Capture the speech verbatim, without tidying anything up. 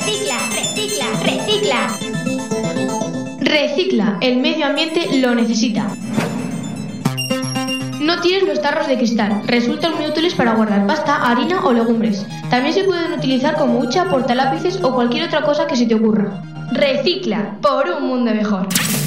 Recicla, recicla, recicla. Recicla, el medio ambiente lo necesita. No tires los tarros de cristal, resultan muy útiles para guardar pasta, harina o legumbres. También se pueden utilizar como hucha, portalápices o cualquier otra cosa que se te ocurra. Recicla, por un mundo mejor.